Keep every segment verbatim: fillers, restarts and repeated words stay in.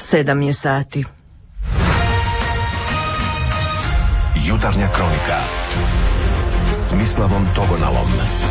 Sedam je sati. Jutarnja kronika s Mislavom Togonalom.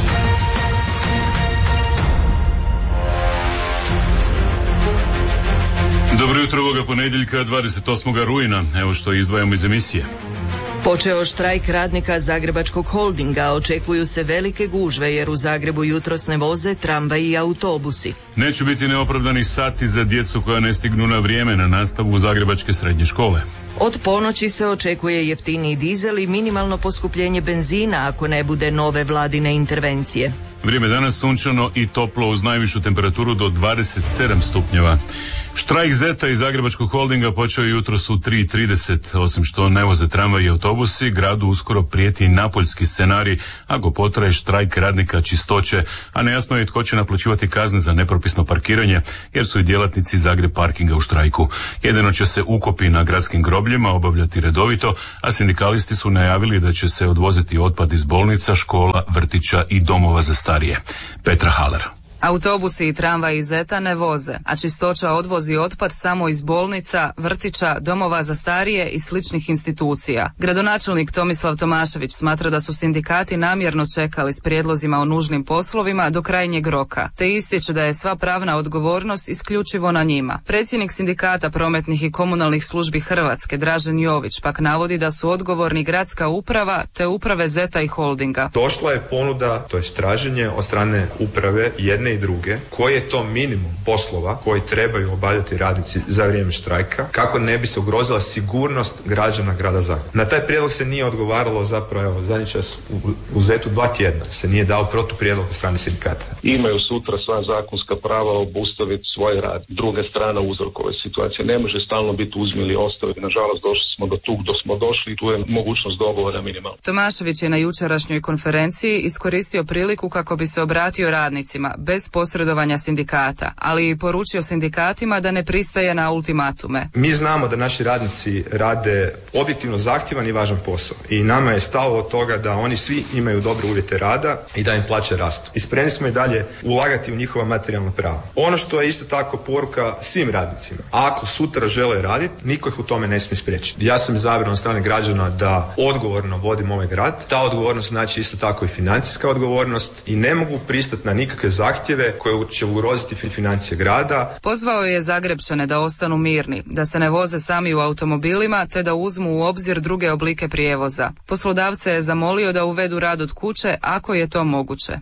Dobro jutro ovoga ponedjeljka, dvadeset osmog rujna. Evo što izdvajamo iz emisije. Počeo štrajk radnika Zagrebačkog holdinga, očekuju se velike gužve jer u Zagrebu jutros ne voze tramvaji i autobusi. Neće biti neopravdanih sati za djecu koja ne stignu na vrijeme na nastavu u zagrebačke srednje škole. Od ponoći se očekuje jeftiniji dizel i minimalno poskupljenje benzina ako ne bude nove vladine intervencije. Vrijeme danas sunčano i toplo uz najvišu temperaturu do dvadeset sedam stupnjeva. Štrajk Zeta iz Zagrebačkog holdinga počeo jutros u tri i trideset. Osim što ne voze tramvaji i autobusi, gradu uskoro prijeti napoljski scenarij ako potraje štrajk radnika čistoće, a nejasno je tko će naplaćivati kazne za nepropisno parkiranje, jer su i djelatnici Zagreb parkinga u štrajku. Jedino će se ukopi na gradskim grobljima obavljati redovito, a sindikalisti su najavili da će se odvoziti otpad iz bolnica, škola, vrtića i domova za starije. Petra Haler. Autobusi i tramvaji iz Zeta ne voze, a čistoća odvozi otpad samo iz bolnica, vrtića, domova za starije i sličnih institucija. Gradonačelnik Tomislav Tomašević smatra da su sindikati namjerno čekali s prijedlozima o nužnim poslovima do krajnjeg roka, te ističe da je sva pravna odgovornost isključivo na njima. Predsjednik sindikata prometnih i komunalnih službi Hrvatske, Dražen Jović, pak navodi da su odgovorni gradska uprava te uprave Zeta i holdinga. Došla je ponuda, to je traženje od strane uprave jedne i druge, koji je to minimum poslova koji trebaju obavljati radnici za vrijeme štrajka, kako ne bi se ugrozila sigurnost građana grada Zagreba. Na taj prijedlog se nije odgovaralo zapravo, evo, zadnji čas u, u Zetu dva tjedna se nije dao protuprijedlog od strane sindikata. Imaju sutra sva zakonska prava obustaviti svoj rad. Druga strana uzrokove situacije. Ne može stalno biti uzmi ili ostavi. Nažalost, došli smo do tug, do smo došli i tu je mogućnost dogovora minimalna. Tomašević je na jučerašnjoj konferenciji iskoristio priliku kako bi se obratio radnicima bez posredovanja sindikata, ali i poručio sindikatima da ne pristaje na ultimatume. Mi znamo da naši radnici rade objektivno zahtjevan i važan posao i nama je stalo od toga da oni svi imaju dobre uvjete rada i da im plaće rastu. I spremni smo i dalje ulagati u njihova materijalna prava. Ono što je isto tako poruka svim radnicima. Ako sutra žele raditi, niko ih u tome ne smije spriječiti. Ja sam izabran od strane građana da odgovorno vodim ovaj grad. Ta odgovornost znači isto tako i financijska odgovornost i ne mogu pristati na nikakve zahtjeve koje će ugroziti financije grada. Pozvao je Zagrebčane da ostanu mirni, da se ne voze sami u automobilima te da uzmu u obzir druge oblike prijevoza. Poslodavce je zamolio da uvedu rad od kuće ako je to moguće.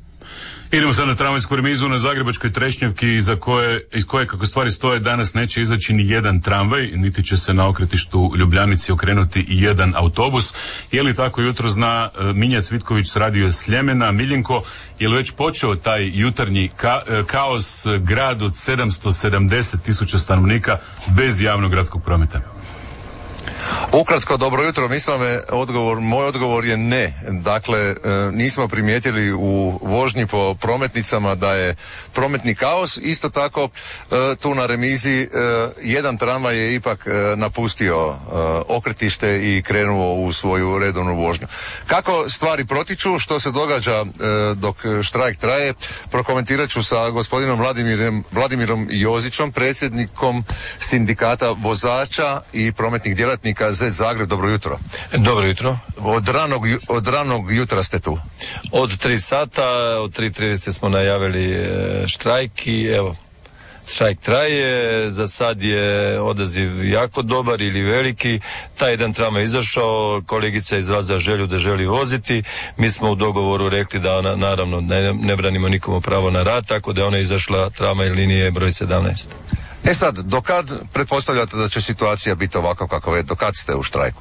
Idemo sad na tramvajsku remizu na Zagrebačkoj Trešnjevki iz koje, iz koje kako stvari stoje danas neće izaći ni jedan tramvaj, niti će se na okretištu Ljubljanici okrenuti i jedan autobus. Je li tako jutro zna Minja Cvitković s radio Sljemena. Miljenko, je li već počeo taj jutarnji ka, kaos, grad od sedamsto sedamdeset tisuća stanovnika bez javnog gradskog prometa? Ukratko, dobro jutro, mislim me odgovor, moj odgovor je ne. Dakle, nismo primijetili u vožnji po prometnicama da je prometni kaos. Isto tako, tu na remizi jedan tramvaj je ipak napustio okretište i krenuo u svoju redovnu vožnju. Kako stvari protiču, što se događa dok štrajk traje, prokomentirat ću sa gospodinom Vladimirom, Vladimirom Jozićom, predsjednikom sindikata vozača i prometnih djelatnika Zet Zagreb. Dobro jutro. Dobro jutro. Od ranog, od ranog jutra ste tu? Od tri sata, od tri i trideset smo najavili štrajk i evo, štrajk traje, za sad je odaziv jako dobar ili veliki. Taj jedan tramvaj izašao, kolegica je izrazila želju da želi voziti. Mi smo u dogovoru rekli da ona, naravno ne, ne branimo nikomu pravo na rad, tako da je ona izašla tramvaj linije broj sedamnaest. E sad, dokad pretpostavljate da će situacija biti ovako kako je, dokad ste u štrajku?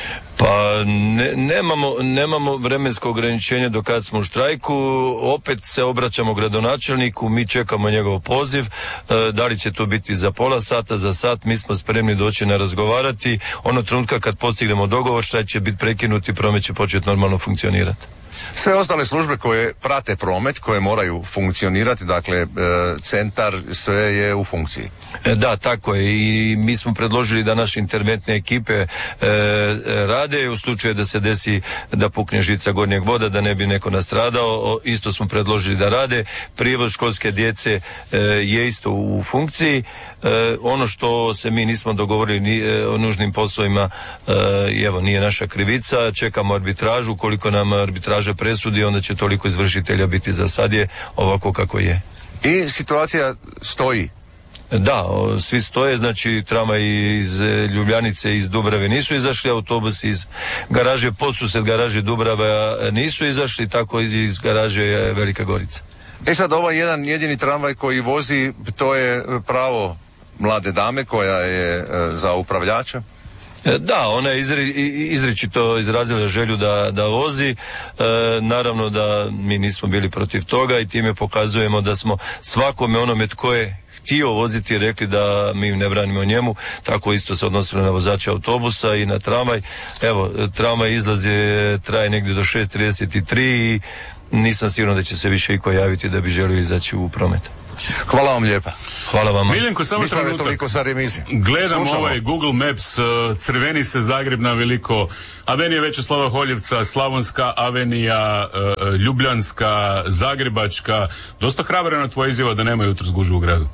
Pa ne, nemamo, nemamo vremensko ograničenje do kad smo u štrajku, opet se obraćamo gradonačelniku, mi čekamo njegov poziv, e, da li će to biti za pola sata, za sat, mi smo spremni doći na razgovarati, ono trenutka kad postignemo dogovor štrajk će biti prekinut i promet će početi normalno funkcionirati. Sve ostale službe koje prate promet, koje moraju funkcionirati, dakle e, centar, sve je u funkciji. E, da, tako je i mi smo predložili da naše interventne ekipe e, rade rade, u slučaju da se desi da pukne žica gornjeg voda, da ne bi neko nastradao, isto smo predložili da rade. Prijevoz školske djece e, je isto u funkciji. E, ono što se mi nismo dogovorili ni, e, o nužnim poslovima, e, evo, nije naša krivica, čekamo arbitražu, koliko nam arbitraža presudi, onda će toliko izvršitelja biti. Za sad je ovako kako je. I situacija stoji. Da, o, svi stoje, znači tramvaj iz Ljubljanice, iz Dubrave nisu izašli, autobusi iz garaže Podsused, garaže Dubrava nisu izašli, tako iz garaže Velika Gorica. E sad, ovaj jedan jedini tramvaj koji vozi, to je pravo mlade dame koja je e, za upravljača? Da, ona je izri, izričito izrazila želju da, da vozi, e, naravno da mi nismo bili protiv toga i time pokazujemo da smo svakome onome tko je htio voziti rekli da mi ne branimo njemu, tako isto se odnosilo na vozača autobusa i na tramvaj. Evo, tramvaj izlazi traje negdje do šest trideset tri i nisam siguran da će se više iko javiti da bi želio izaći u promet. Hvala vam lijepa. Hvala vam. Miljenko, samo trenutak. Toliko sa remisije. Gledam Slušamo. ovaj Google Maps, crveni se Zagreb na veliko, Avenija Večeslava Holjevca, Slavonska avenija, Ljubljanska, Zagrebačka. Dosta hrabrana tvoja izjava da nema jutros gužve u gradu.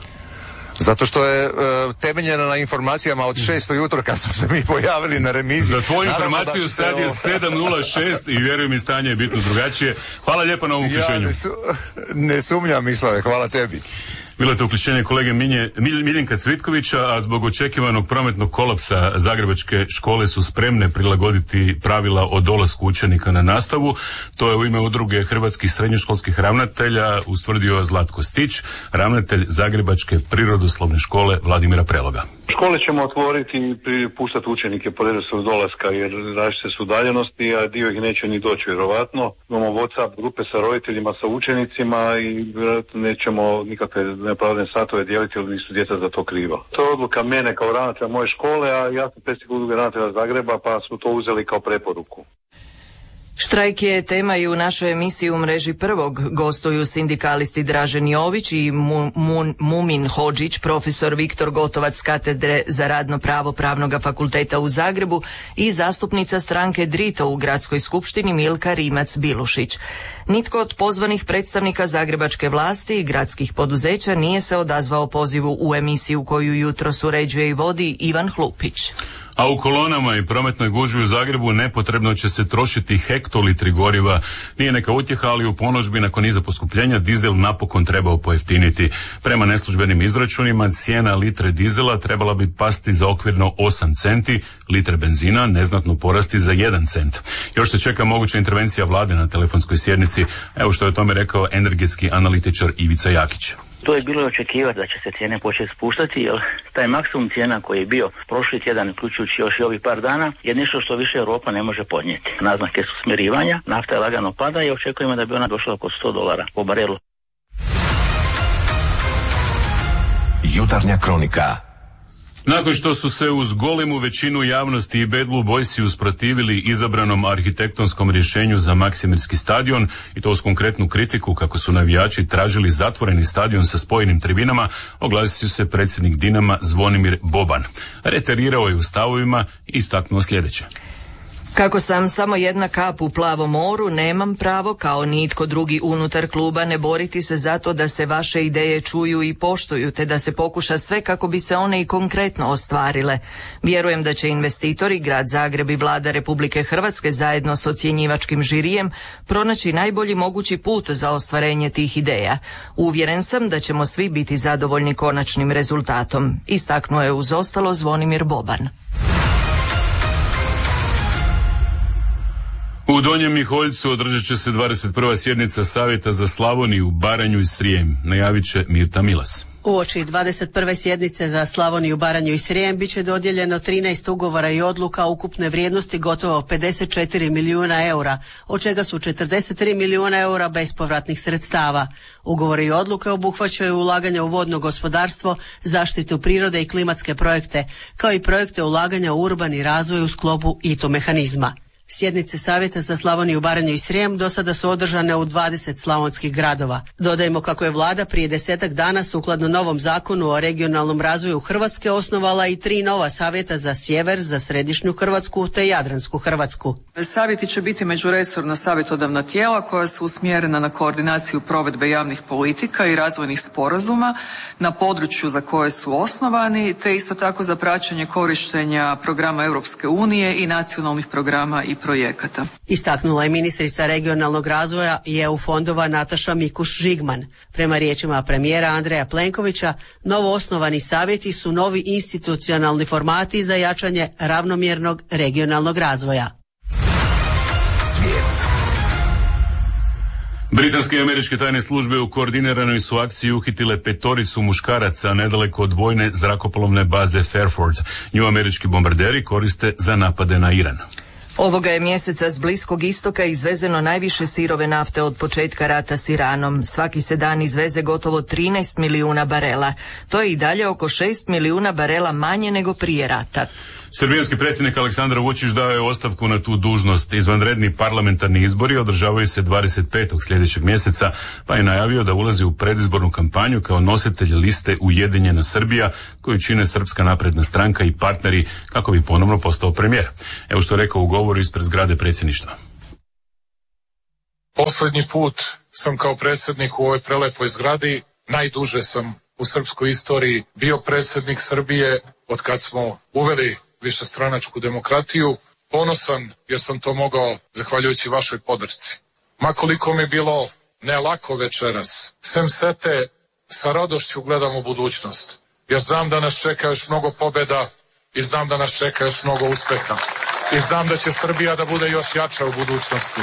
Zato što je e, temeljena na informacijama od šest ujutro kad smo se mi pojavili na remiziji. Za tvoju Naravno informaciju sad je ovo... sedam nula šest i vjerujem mi stanje je bitno drugačije. Hvala lijepo na ovom uključenju. Ja ne, su, ne sumnjam, Mislave, hvala tebi. Bilo je to uključenje kolege Minje, Miljenka Cvitkovića, a zbog očekivanog prometnog kolapsa zagrebačke škole su spremne prilagoditi pravila o dolasku učenika na nastavu. To je u ime udruge hrvatskih srednjoškolskih ravnatelja ustvrdio Zlatko Stić, ravnatelj Zagrebačke prirodoslovne škole Vladimira Preloga. Škole ćemo otvoriti i puštati učenike po redoslijedu dolaska jer različite su udaljenosti, a dio ih neće ni doći vjerovatno. Imamo WhatsApp grupe sa roditeljima, sa učenicima i nećemo nikakve nepravdane satove dijeliti jer nisu djeca za to kriva. To je odluka mene kao ravnatelja moje škole, a ja sam predsjednik udruge ravnatelja Zagreba pa smo to uzeli kao preporuku. Štrajk je tema i u našoj emisiji u mreži prvog. Gostuju sindikalisti Dražen Jović i Mu, Mu, Mumin Hodžić, profesor Viktor Gotovac s katedre za radno pravo Pravnog fakulteta u Zagrebu i zastupnica stranke Drito u gradskoj skupštini Milka Rimac-Bilušić. Nitko od pozvanih predstavnika zagrebačke vlasti i gradskih poduzeća nije se odazvao pozivu u emisiju koju jutros uređuje i vodi Ivan Hlupić. A u kolonama i prometnoj gužvi u Zagrebu nepotrebno će se trošiti hektolitri goriva. Nije neka utjeha, ali u ponožbi nakon niza poskupljenja dizel napokon trebao pojeftiniti. Prema neslužbenim izračunima cijena litre dizela trebala bi pasti za okvirno osam centi, litre benzina neznatno porasti za jedan cent. Još se čeka moguća intervencija vlade na telefonskoj sjednici. Evo što je o tome rekao energetski analitičar Ivica Jakić. To je bilo očekivati da će se cijene početi spuštati, jer taj maksimum cijena koji je bio prošli tjedan, uključujući još i ovih par dana, je nešto što više Europa ne može podnijeti. Naznake su smirivanja, nafta je lagano pada i očekujemo da bi ona došla oko sto dolara po barelu. Jutarnja kronika. Nakon što su se uz golemu većinu javnosti i Bad Blue Boysi usprotivili izabranom arhitektonskom rješenju za Maksimirski stadion i to uz konkretnu kritiku kako su navijači tražili zatvoreni stadion sa spojenim tribinama, oglasio se predsjednik Dinama Zvonimir Boban. Reterirao je u stavovima i istaknuo sljedeće. Kako sam samo jedna kap u plavom moru, nemam pravo, kao ni itko drugi unutar kluba, ne boriti se zato da se vaše ideje čuju i poštuju, te da se pokuša sve kako bi se one i konkretno ostvarile. Vjerujem da će investitori, grad Zagreb i vlada Republike Hrvatske zajedno s ocjenjivačkim žirijem pronaći najbolji mogući put za ostvarenje tih ideja. Uvjeren sam da ćemo svi biti zadovoljni konačnim rezultatom, istaknuo je uz ostalo Zvonimir Boban. U Donjem Miholjcu održat će se dvadeset prva sjednica Savjeta za Slavoniju, Baranju i Srijem, najavit će Mirta Milas. Uoči dvadeset prve sjednice za Slavoniju, Baranju i Srijem bit će dodijeljeno trinaest ugovora i odluka ukupne vrijednosti gotovo pedeset četiri milijuna eura, od čega su četrdeset tri milijuna eura bespovratnih sredstava. Ugovori i odluke obuhvaćaju ulaganja u vodno gospodarstvo, zaštitu prirode i klimatske projekte, kao i projekte ulaganja u urbani razvoj u sklopu I T U mehanizma. Sjednice Savjeta za Slavoniju, Baranju i Srijem do sada su održane u dvadeset slavonskih gradova. Dodajmo kako je vlada prije desetak dana sukladno novom zakonu o regionalnom razvoju Hrvatske osnovala i tri nova savjeta za sjever, za središnju Hrvatsku te jadransku Hrvatsku. Savjeti će biti međuresorna savjetodavna tijela koja su usmjerena na koordinaciju provedbe javnih politika i razvojnih sporazuma na području za koje su osnovani, te isto tako za praćenje korištenja programa Europske unije i nacionalnih programa i projekata. Istaknula je ministrica regionalnog razvoja i E U fondova Nataša Mikuš-Žigman. Prema riječima premijera Andreja Plenkovića, novo osnovani savjeti su novi institucionalni formati za jačanje ravnomjernog regionalnog razvoja. Svijet. Britanske i američke tajne službe u koordiniranoj su akciji uhitile petoricu muškaraca nedaleko od vojne zrakoplovne baze Fairford. Nju američki bombarderi koriste za napade na Iran. Ovoga je mjeseca s Bliskog istoka izvezeno najviše sirove nafte od početka rata s Iranom. Svaki se dan izveze gotovo trinaest milijuna barela. To je i dalje oko šest milijuna barela manje nego prije rata. Srbijanski predsjednik Aleksandar Vučić dao je ostavku na tu dužnost. Izvanredni parlamentarni izbori održavaju se dvadeset petog sljedećeg mjeseca, pa je najavio da ulazi u predizbornu kampanju kao nositelj liste Ujedinjena Srbija, koju čine Srpska napredna stranka i partneri, kako bi ponovno postao premijer. Evo što je rekao u govoru ispred zgrade predsjedništva. Posljednji put sam kao predsjednik u ovoj prelepoj zgradi, najduže sam u srpskoj istoriji bio predsjednik Srbije od kad smo uveli višestranačku demokratiju, ponosan jer sam to mogao zahvaljujući vašoj podršci. Ma koliko mi bilo ne lako večeras, sem sete sa radošću gledam u budućnost, jer znam da nas čeka još mnogo pobjeda i znam da nas čeka još mnogo uspeha i znam da će Srbija da bude još jača u budućnosti.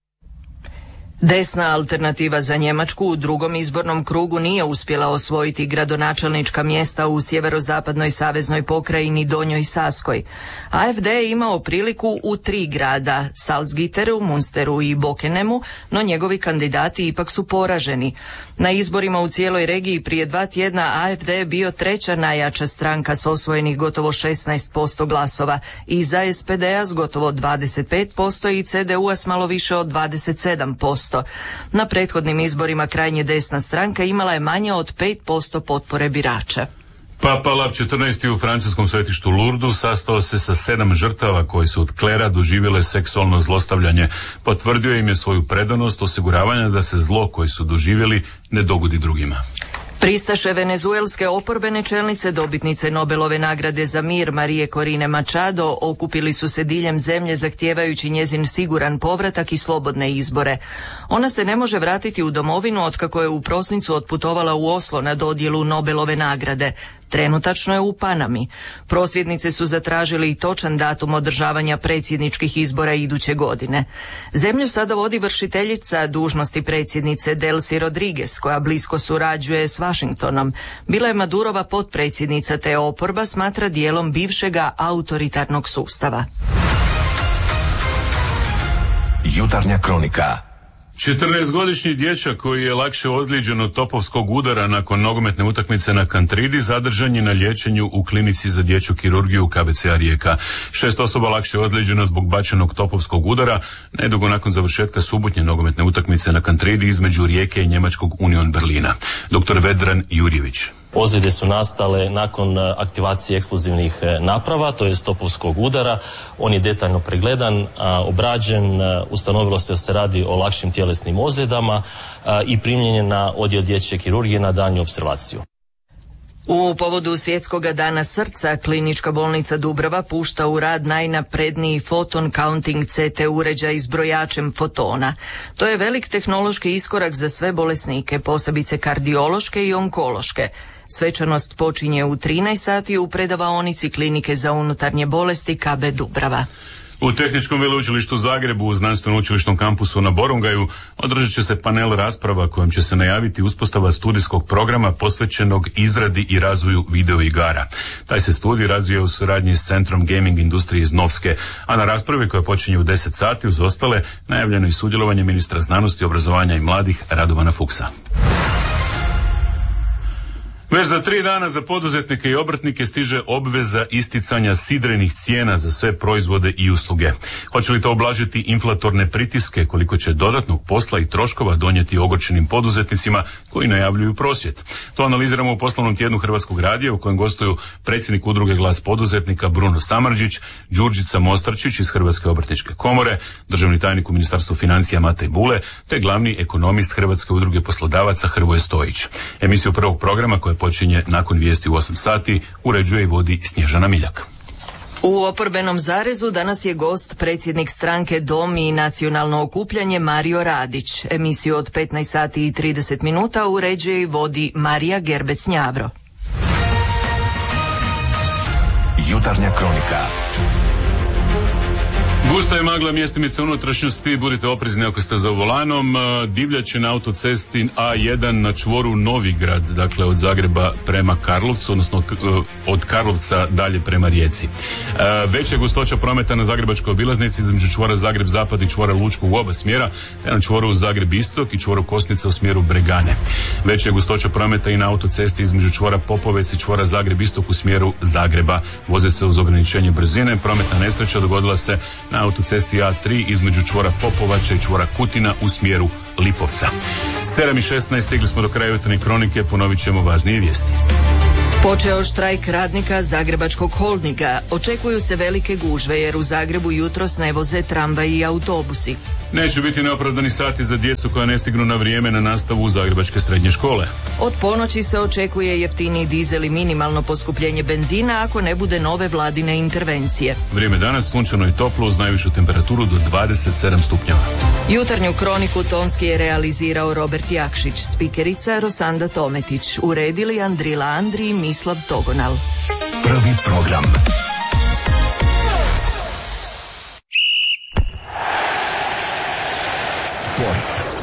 Desna alternativa za Njemačku u drugom izbornom krugu nije uspjela osvojiti gradonačelnička mjesta u sjeverozapadnoj saveznoj pokrajini Donjoj Saskoj. A F D je imao priliku u tri grada, Salzgitteru, Munsteru i Bokenemu, no njegovi kandidati ipak su poraženi. Na izborima u cijeloj regiji prije dva tjedna A F D je bio treća najjača stranka s osvojenih gotovo šesnaest posto glasova, iza S P D-a s gotovo dvadeset pet posto i C D U-a s malo više od dvadeset sedam posto. Na prethodnim izborima krajnje desna stranka imala je manje od pet posto potpore birača. Papa Lav četrnaesti u francuskom svetištu Lurdu sastao se sa sedam žrtava koji su od klera doživjele seksualno zlostavljanje. Potvrdio im je svoju predanost osiguravanja da se zlo koje su doživjeli ne dogodi drugima. Pristaše venezuelske oporbene čelnice, dobitnice Nobelove nagrade za mir Marije Corine Machado, okupili su se diljem zemlje zahtijevajući njezin siguran povratak i slobodne izbore. Ona se ne može vratiti u domovinu otkako je u prosincu otputovala u Oslo na dodjelu Nobelove nagrade. Trenutačno je u Panami. Prosvjednice su zatražili i točan datum održavanja predsjedničkih izbora iduće godine. Zemlju sada vodi vršiteljica dužnosti predsjednice Delcy Rodriguez, koja blisko surađuje s Washingtonom. Bila je Madurova potpredsjednica, te oporba smatra dijelom bivšega autoritarnog sustava. Jutarnja kronika. četrnaestogodišnji dječak koji je lakše ozlijeđen od topovskog udara nakon nogometne utakmice na Kantridi zadržan je na liječenju u klinici za dječju kirurgiju K B C-a Rijeka. Šest osoba lakše ozlijeđeno zbog bačenog topovskog udara nedugo nakon završetka subotnje nogometne utakmice na Kantridi između Rijeke i njemačkog Union Berlina. doktor Vedran Jurjević. Ozljede su nastale nakon aktivacije eksplozivnih naprava, to je topovskog udara. On je detaljno pregledan, obrađen, ustanovilo se da se radi o lakšim tjelesnim ozljedama i primljen je na odjel dječje kirurgije na daljnju opservaciju. U povodu Svjetskog dana srca, klinička bolnica Dubrava pušta u rad najnapredniji foton counting C T uređaj s brojačem fotona. To je velik tehnološki iskorak za sve bolesnike, posebice kardiološke i onkološke. Svečanost počinje u trinaest sati u predavaonici Klinike za unutarnje bolesti K B Dubrava. U Tehničkom veleučilištu u Zagrebu u znanstveno-učilišnom kampusu na Borongaju održat će se panel rasprava kojom će se najaviti uspostava studijskog programa posvećenog izradi i razvoju videoigara. Taj se studij razvija u suradnji s Centrom gaming industrije iz Novske, a na raspravi koja počinje u deset sati uz ostale najavljeno i sudjelovanje ministra znanosti, obrazovanja i mladih Radovana Fuchsa. Već za tri dana za poduzetnike i obrtnike stiže obveza isticanja sidrenih cijena za sve proizvode i usluge. Hoće li to ublažiti inflatorne pritiske, koliko će dodatnog posla i troškova donijeti ogorčenim poduzetnicima koji najavljuju prosvjed? To analiziramo u poslovnom tjednu Hrvatskog radija u kojem gostuju predsjednik udruge Glas poduzetnika Bruno Samardžić, Đurđica Mostarčić iz Hrvatske obrtničke komore, državni tajnik u Ministarstvu financija Matej Bule, te glavni ekonomist Hrvatske udruge poslodavaca Hrvoje Stojić. Emisiju prvog programa koja počinje nakon vijesti u osam sati uređuje i vodi Snježana Miljak. U oporbenom zarezu danas je gost predsjednik stranke Dom i nacionalno okupljanje Mario Radić. Emisiju od petnaest sati i trideset minuta uređuje i vodi Marija Gerbec-Njavro. Jutarnja kronika. Gusta je magla mjestimica unutrašnjosti, budite oprezni ako ste za volanom. Divljač je na autocesti A jedan na čvoru Novigrad, dakle od Zagreba prema Karlovcu, odnosno od Karlovca dalje prema Rijeci. Veća je gustoća prometa na zagrebačkoj obilaznici između čvora Zagreb Zapad i čvora Lučko u oba smjera, te na čvoru Zagreb Istok i čvoru Kosnica u smjeru Bregane. Veća je gustoća prometa i na autocesti između čvora Popovec i čvora Zagreb Istok u smjeru Zagreba. Voze se uz ograničenje brzine. Prometna nesreća dogodila se na autocesti A tri između čvora Popovača i čvora Kutina u smjeru Lipovca. sedam i šesnaest, stigli smo do kraja jutarnje kronike, ponovit ćemo važnije vijesti. Počeo štrajk radnika Zagrebačkog holdinga. Očekuju se velike gužve jer u Zagrebu jutros ne voze tramvaji i autobusi. Neće biti neopravdani sati za djecu koja ne stignu na vrijeme na nastavu u zagrebačke srednje škole. Od ponoći se očekuje jeftiniji dizel i minimalno poskupljenje benzina ako ne bude nove vladine intervencije. Vrijeme danas sunčano i toplo uz najvišu temperaturu do dvadeset sedam stupnjeva. Jutarnju kroniku tonski je realizirao Robert Jakšić, spikerica Rosanda Tometić, uredili Andrila Andri i Mislav Togonal. Prvi program. Sport.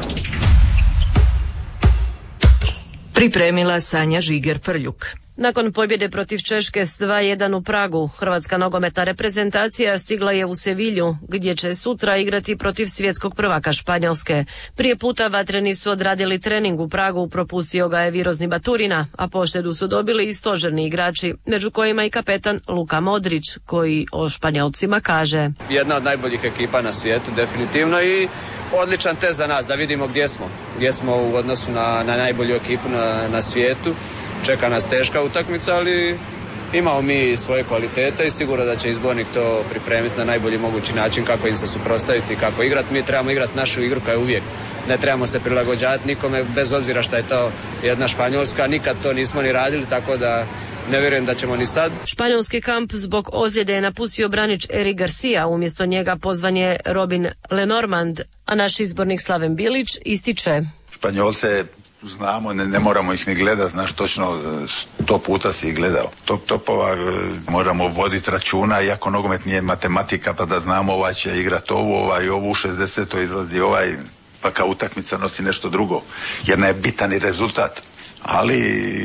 Pripremila Sanja Žiger-Frljuk. Nakon pobjede protiv Češke s dva jedan u Pragu, hrvatska nogometna reprezentacija stigla je u Sevilju, gdje će sutra igrati protiv svjetskog prvaka Španjolske. Prije puta vatreni su odradili trening u Pragu, propustio ga je Virozni Baturina, a poštedu su dobili i stožerni igrači, među kojima i kapetan Luka Modrić, koji o Španjolcima kaže: Jedna od najboljih ekipa na svijetu, definitivno, i odličan test za nas da vidimo gdje smo. Gdje smo u odnosu na, na najbolju ekipu na, na svijetu. Čeka nas teška utakmica, ali imamo mi svoje kvalitete i sigurno da će izbornik to pripremiti na najbolji mogući način kako im se suprotstaviti i kako igrati. Mi trebamo igrati našu igru kao uvijek. Ne trebamo se prilagođavati nikome, bez obzira šta je to jedna Španjolska. Nikad to nismo ni radili, tako da ne vjerujem da ćemo ni sad. Španjolski kamp zbog ozljede je napustio branič Eric Garcia, umjesto njega pozvan je Robin Lenormand, a naš izbornik Slaven Bilić ističe: Španjolce znamo, ne, ne moramo ih ni gledati, znaš, točno sto puta si ih gledao. Top topova moramo voditi računa, iako nogomet nije matematika, pa da znamo ovaj će igrati ovu, ovaj ovu, u šezdesetoj izlazi ovaj, pa kao utakmica nosi nešto drugo, jer ne je bitan i rezultat, ali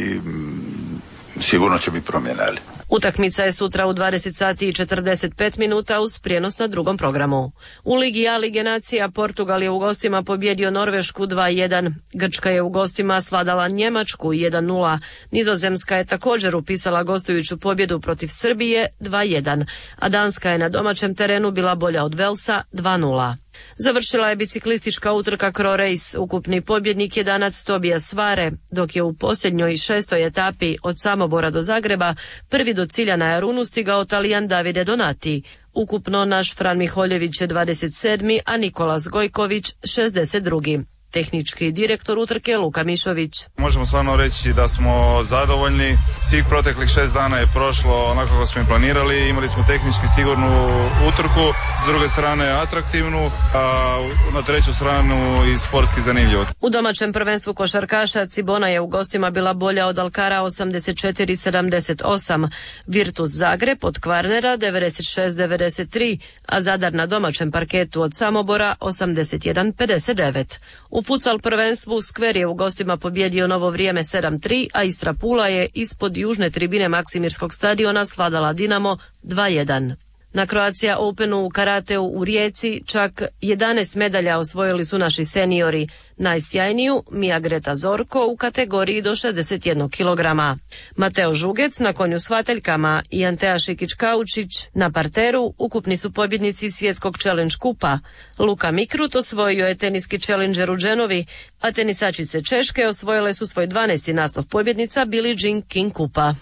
sigurno će biti promjena, ali. Utakmica je sutra u dvadeset sati i četrdeset pet minuta uz prijenos na drugom programu. U Ligi A Lige nacija Portugal je u gostima pobjedio Norvešku dva jedan, Grčka je u gostima svladala Njemačku jedan nula, Nizozemska je također upisala gostujuću pobjedu protiv Srbije dva jedan, a Danska je na domaćem terenu bila bolja od Velsa dva nula. Završila je biciklistička utrka Cro Race. Ukupni pobjednik je Danac Tobias Svare, dok je u posljednjoj šestoj etapi od Samobora do Zagreba prvi do cilja na Jarunu stigao Talijan Davide Donati. Ukupno naš Fran Miholjević je dvadeset sedmi, a Nikolas Gojković šezdeset drugi. Tehnički direktor utrke Luka Mišović. Možemo stvarno reći da smo zadovoljni. Svih proteklih šest dana je prošlo onako kako smo i planirali. Imali smo tehnički sigurnu utrku, s druge strane atraktivnu, a na treću stranu i sportski zanimljivo. U domaćem prvenstvu košarkaša Cibona je u gostima bila bolja od Alkara osamdeset četiri sedamdeset osam, Virtus Zagreb od Kvarnera devedeset šest devedeset tri, a Zadar na domaćem parketu od Samobora osamdeset jedan pedeset devet. U futsal prvenstvu Skver je u gostima pobjedio Novo Vrijeme sedam tri, a Istra Pula je ispod južne tribine Maksimirskog stadiona svladala Dinamo dva jedan. Na Croatia Openu u karateu u Rijeci čak jedanaest medalja osvojili su naši seniori, najsjajniju Mija Greta Zorko u kategoriji do šezdeset jednog kilograma. Mateo Žugec na konju s vateljkama i Antea Šikić-Kaučić na parteru ukupni su pobjednici svjetskog challenge kupa. Luka Mikrut osvojio je teniski challenger u Genovi, a tenisačice Češke osvojile su svoj dvanaesti naslov pobjednica Billie Jean King kupa.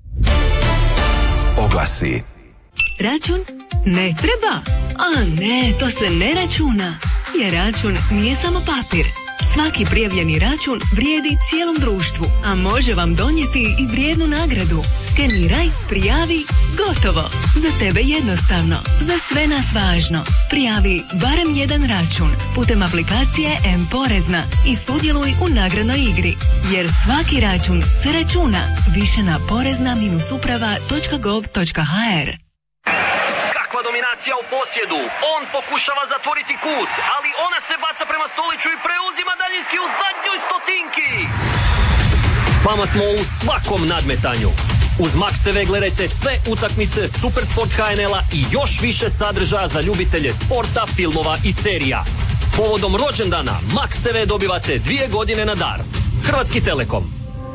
Oglasi. Račun? Ne treba? A ne, to se ne računa. Jer račun nije samo papir. Svaki prijavljeni račun vrijedi cijelom društvu, a može vam donijeti i vrijednu nagradu. Skeniraj, prijavi, gotovo. Za tebe jednostavno, za sve nas važno. Prijavi barem jedan račun putem aplikacije M-Porezna i sudjeluj u nagradnoj igri. Jer svaki račun se računa. Više na porezna uprava točka gov točka ha er. Kakva dominacija u posjedu. On pokušava zatvoriti kut, ali ona se baca prema Stoliću i preuzima daljinski u zadnjoj stotinki. S vama smo u svakom nadmetanju. Uz Max te ve gledajte sve utakmice Supersport ha en el-a i još više sadržaja za ljubitelje sporta, filmova i serija. Povodom rođendana Max te ve dobivate dvije godine na dar. Hrvatski Telekom.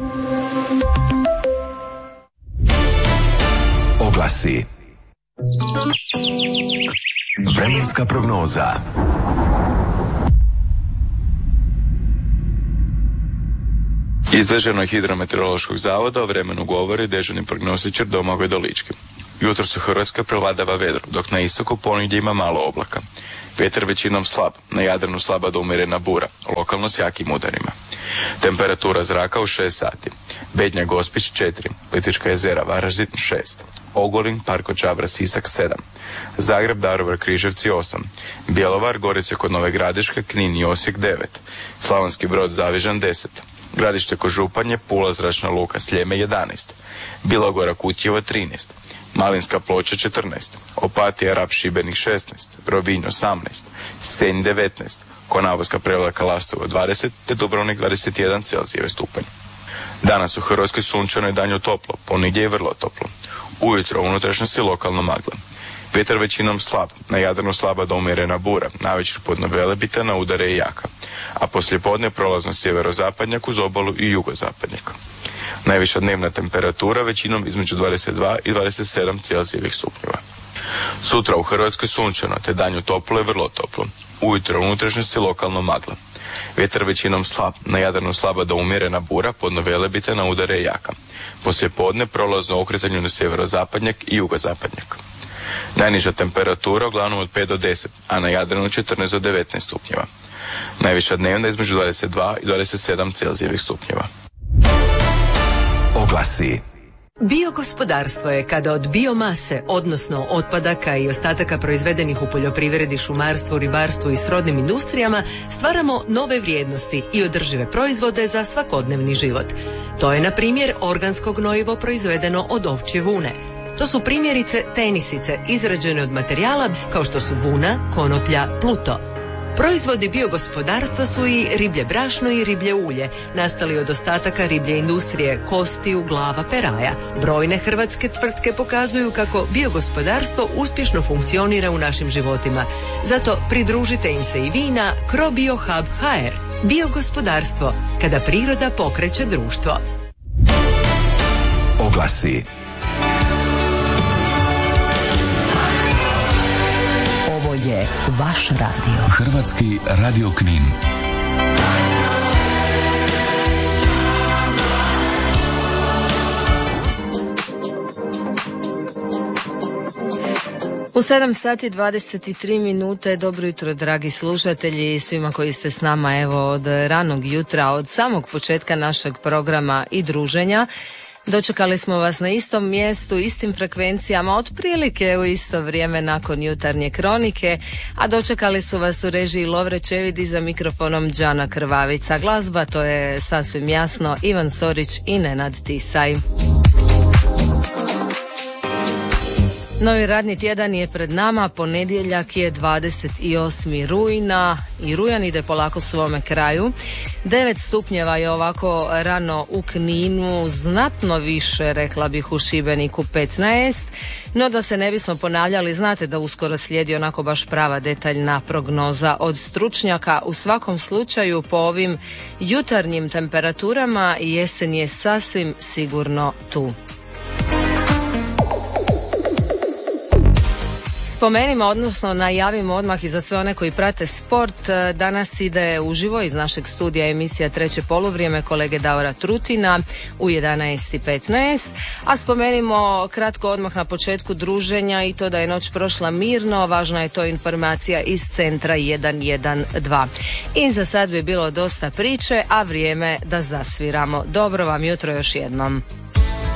Oglasi. Vremenska prognoza. Iz Državnog hidrometeorološkog zavoda o vremenu govori dežurni prognostičar Domagoj Dolički. Jutros u Hrvatskoj prevladava vedro, dok na istoku ponegdje ima malo oblaka. Vjetar većinom slab, na Jadranu slaba do umjerena bura, lokalno s jakim udarima. Temperatura zraka u šest sati. Bednja Gospić četiri, Plitvička jezera Varaždin šest, Ogulin, Parko Čabra, Sisak sedam, Zagreb, Daruvar, Križevci osam, Bjelovar, Gorice kod Nove Gradiške, Knin i Osijek devet, Slavonski Brod, Zavižan deset, Gradište kod Županje, Pula, Zračna luka Sljeme jedanaest, Bilogora, Kutjevo trinaest, Malinska Ploča četrnaest, Opatija, Rab, Šibenik šesnaest, Rovinj osamnaest, Senj devetnaest, Konavoska Prevlaka, Lastovo dvadeset, te Dubrovnik dvadeset jedan Celzijeve stupanj. Danas u Hrvatskoj sunčano i danju toplo, ponegdje je vrlo toplo. Ujutro u unutrašnjosti lokalno magla. Vjetar većinom slab, na Jadranu slaba do umjerena bura, navečer podno Velebita, na udare i jaka, a poslijepodne prolazno sjeverozapadnjak uz obalu i jugozapadnjak. Najviša dnevna temperatura većinom između dvadeset dva i dvadeset sedam Celzijevih stupnjeva. Sutra u Hrvatskoj sunčano, te danju toplo i vrlo toplo. Ujutro u unutrašnjosti lokalno magla. Vjetar većinom slab, na Jadranu slaba do umjerena bura, podno Velebita, na udare i jaka. Poslijepodne prolazno okretanju na sjeverozapadnjak i jugozapadnjak. Najniža temperatura uglavnom od pet do deset, a na Jadranu četrnaest do devetnaest stupnjeva. Najviša dnevna između dvadeset dva i dvadeset sedam Celzijevih stupnjeva. Oglasi. Biogospodarstvo je kada od biomase, odnosno otpadaka i ostataka proizvedenih u poljoprivredi, šumarstvu, ribarstvu i srodnim industrijama, stvaramo nove vrijednosti i održive proizvode za svakodnevni život. To je, na primjer, organsko gnojivo proizvedeno od ovčje vune. To su primjerice tenisice izrađene od materijala kao što su vuna, konoplja, pluto. Proizvodi biogospodarstva su i riblje brašno i riblje ulje, nastali od ostataka riblje industrije, kostiju, glava, peraja. Brojne hrvatske tvrtke pokazuju kako biogospodarstvo uspješno funkcionira u našim životima. Zato pridružite im se i vi na CroBioHub točka ha er. Biogospodarstvo, kada priroda pokreće društvo. Oglasi. Je vaš radio. Hrvatski radio Knin. U sedam sati dvadeset tri minute, dobro jutro dragi slušatelji i svima koji ste s nama evo od ranog jutra, od samog početka našeg programa i druženja. Dočekali smo vas na istom mjestu, istim frekvencijama, otprilike u isto vrijeme nakon jutarnje kronike, a dočekali su vas u režiji Lovre Čevidi, za mikrofonom Đana Krvavica. Glazba, to je sasvim jasno, Ivan Sorić i Nenad Tisaj. Novi radni tjedan je pred nama, ponedjeljak je dvadeset osmi rujna i rujan ide polako svome kraju. devet stupnjeva je ovako rano u Kninu, znatno više, rekla bih, u Šibeniku petnaest. No da se ne bismo ponavljali, znate da uskoro slijedi onako baš prava detaljna prognoza od stručnjaka. U svakom slučaju po ovim jutarnjim temperaturama jesen je sasvim sigurno tu. Spomenimo, odnosno najavimo odmah i za sve one koji prate sport. Danas ide uživo iz našeg studija emisija Treće poluvrijeme kolege Davora Trutina u jedanaest i petnaest. A spomenimo kratko odmah na početku druženja i to da je noć prošla mirno. Važna je to informacija iz centra jedan jedan dva. I za sad bi bilo dosta priče, a vrijeme da zasviramo. Dobro vam jutro još jednom.